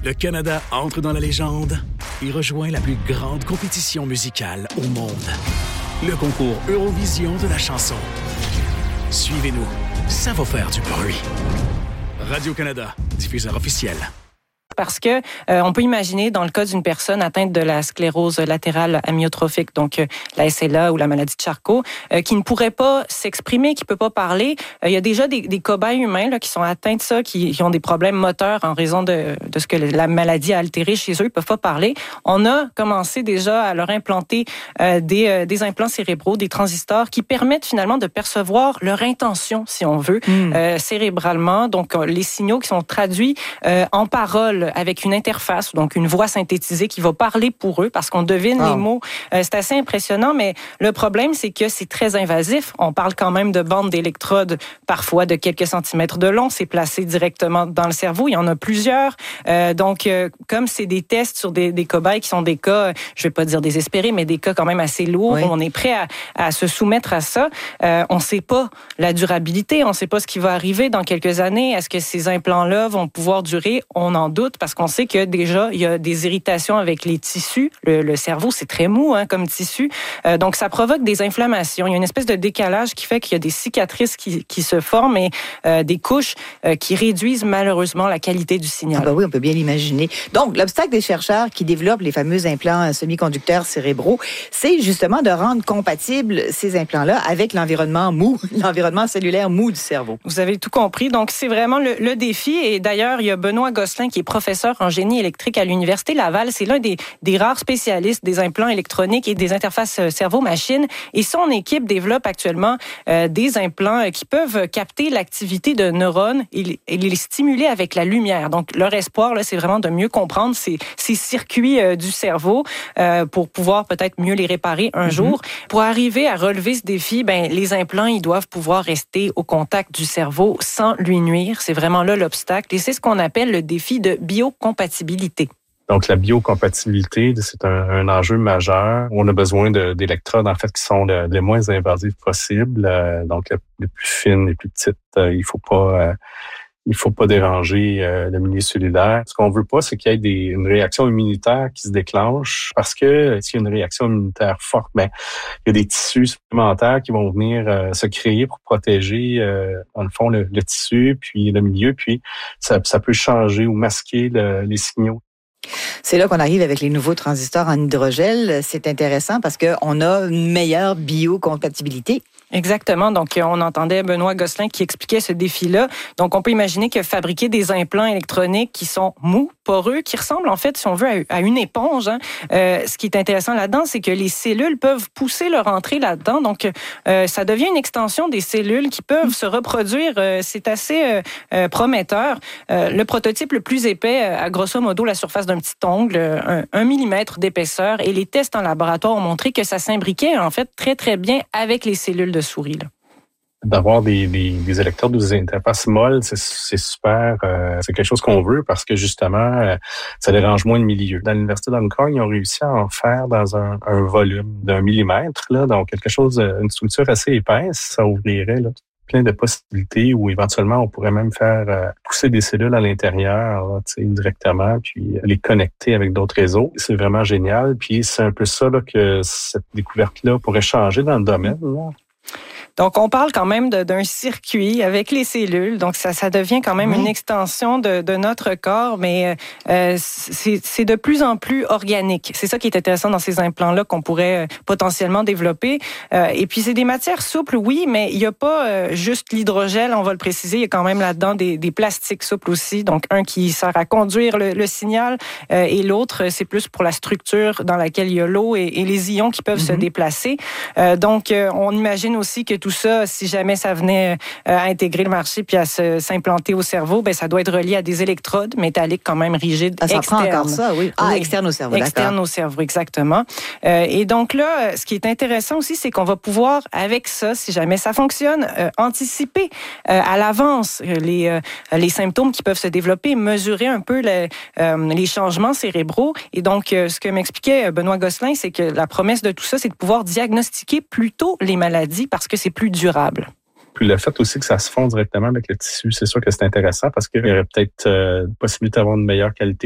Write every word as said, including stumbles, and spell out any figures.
Le Canada entre dans la légende et rejoint la plus grande compétition musicale au monde. Le concours Eurovision de la chanson. Suivez-nous, ça va faire du bruit. Radio-Canada, diffuseur officiel. Parce que euh, on peut imaginer, dans le cas d'une personne atteinte de la sclérose latérale amyotrophique, donc euh, la S L A ou la maladie de Charcot, euh, qui ne pourrait pas s'exprimer, qui peut pas parler. Euh, il y a déjà des, des cobayes humains là, qui sont atteints de ça, qui, qui ont des problèmes moteurs en raison de, de ce que la maladie a altéré chez eux. Ils peuvent pas parler. On a commencé déjà à leur implanter euh, des, euh, des implants cérébraux, des transistors qui permettent finalement de percevoir leur intention, si on veut, mmh. euh, cérébralement. Donc, les signaux qui sont traduits euh, en paroles avec une interface, donc une voix synthétisée qui va parler pour eux parce qu'on devine oh. les mots. Euh, c'est assez impressionnant, mais le problème, c'est que c'est très invasif. On parle quand même de bandes d'électrodes, parfois de quelques centimètres de long. C'est placé directement dans le cerveau. Il y en a plusieurs. Euh, donc, euh, comme c'est des tests sur des, des cobayes qui sont des cas, je vais pas dire désespérés, mais des cas quand même assez lourds, oui. on est prêt à, à se soumettre à ça. Euh, on sait pas la durabilité, on sait pas ce qui va arriver dans quelques années. Est-ce que ces implants-là vont pouvoir durer? On en doute, parce qu'on sait que déjà, il y a des irritations avec les tissus. Le, le cerveau, c'est très mou hein, comme tissu. Euh, donc, ça provoque des inflammations. Il y a une espèce de décalage qui fait qu'il y a des cicatrices qui, qui se forment et euh, des couches euh, qui réduisent malheureusement la qualité du signal. Ah ben oui, on peut bien l'imaginer. Donc, l'obstacle des chercheurs qui développent les fameux implants semi-conducteurs cérébraux, c'est justement de rendre compatibles ces implants-là avec l'environnement mou, l'environnement cellulaire mou du cerveau. Vous avez tout compris. Donc, c'est vraiment le, le défi. Et d'ailleurs, il y a Benoît Gosselin qui est professeur en génie électrique à l'Université Laval. C'est l'un des, des rares spécialistes des implants électroniques et des interfaces cerveau-machine. Et son équipe développe actuellement euh, des implants qui peuvent capter l'activité de neurones et, et les stimuler avec la lumière. Donc, leur espoir, là, c'est vraiment de mieux comprendre ces, ces circuits euh, du cerveau euh, pour pouvoir peut-être mieux les réparer un mm-hmm. jour. Pour arriver à relever ce défi, ben, les implants, ils doivent pouvoir rester au contact du cerveau sans lui nuire. C'est vraiment là l'obstacle. Et c'est ce qu'on appelle le défi de biocompatibilité. Donc, la biocompatibilité, c'est un, un enjeu majeur. On a besoin de, d'électrodes, en fait, qui sont le, les moins invasives possibles. Euh, donc, les plus fines, les plus petites, euh, il faut pas, euh, il faut pas déranger euh, le milieu cellulaire. Ce qu'on veut pas, c'est qu'il y ait des, une réaction immunitaire qui se déclenche, parce que s'il y a une réaction immunitaire forte, ben, il y a des tissus supplémentaires qui vont venir euh, se créer pour protéger, euh, dans le fond, le, le tissu, puis le milieu, puis ça, ça peut changer ou masquer le, les signaux. C'est là qu'on arrive avec les nouveaux transistors en hydrogel. C'est intéressant parce qu'on a une meilleure biocompatibilité. Exactement. Donc, on entendait Benoît Gosselin qui expliquait ce défi-là. Donc, on peut imaginer que fabriquer des implants électroniques qui sont mous, poreux, qui ressemblent en fait, si on veut, à une éponge. Hein. Euh, ce qui est intéressant là-dedans, c'est que les cellules peuvent pousser leur entrée là-dedans. Donc, euh, ça devient une extension des cellules qui peuvent se reproduire. Euh, c'est assez euh, prometteur. Euh, le prototype le plus épais, à grosso modo, la surface d'un petit ongle, un, un millimètre d'épaisseur. Et les tests en laboratoire ont montré que ça s'imbriquait en fait très, très bien avec les cellules de souris. Là. D'avoir des, des, des électrodes ou des interfaces molles, c'est, c'est super. Euh, c'est quelque chose qu'on veut parce que justement, euh, ça dérange moins le milieu. Dans l'Université d'Hong Kong, ils ont réussi à en faire dans un, un volume d'un millimètre, là, donc quelque chose, une structure assez épaisse. Ça ouvrirait là, plein de possibilités où éventuellement on pourrait même faire euh, pousser des cellules à l'intérieur là, directement, puis euh, les connecter avec d'autres réseaux. C'est vraiment génial. Puis c'est un peu ça là, que cette découverte-là pourrait changer dans le domaine. Là. Donc, on parle quand même de, d'un circuit avec les cellules. Donc, ça, ça devient quand même oui. une extension de, de notre corps, mais euh, c'est, c'est de plus en plus organique. C'est ça qui est intéressant dans ces implants-là qu'on pourrait potentiellement développer. Euh, et puis, c'est des matières souples, oui, mais il n'y a pas euh, juste l'hydrogel, on va le préciser. Il y a quand même là-dedans des, des plastiques souples aussi. Donc, un qui sert à conduire le, le signal euh, et l'autre, c'est plus pour la structure dans laquelle il y a l'eau et, et les ions qui peuvent mm-hmm. se déplacer. Euh, donc, euh, on imagine aussi que tout Tout ça, si jamais ça venait à intégrer le marché puis à se, s'implanter au cerveau, ben ça doit être relié à des électrodes métalliques quand même rigides ah, ça externes. prend encore ça, oui. Ah, oui. externe au cerveau, externe d'accord. au cerveau, exactement. Euh, et donc là, ce qui est intéressant aussi, c'est qu'on va pouvoir, avec ça, si jamais ça fonctionne, euh, anticiper euh, à l'avance les euh, les symptômes qui peuvent se développer, mesurer un peu le, euh, les changements cérébraux. Et donc, euh, ce que m'expliquait Benoît Gosselin, c'est que la promesse de tout ça, c'est de pouvoir diagnostiquer plus tôt les maladies parce que c'est plus durable. Puis le fait aussi que ça se fond directement avec le tissu, c'est sûr que c'est intéressant parce qu'il y aurait peut-être euh, possibilité d'avoir une meilleure qualité